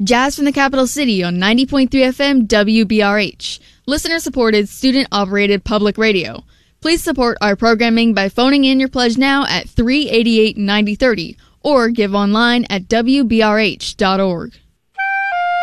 Jazz from the Capital City on 90.3 FM WBRH. Listener-supported, student-operated public radio. Please support our programming by phoning in your pledge now at 388-9030 or give online at wbrh.org.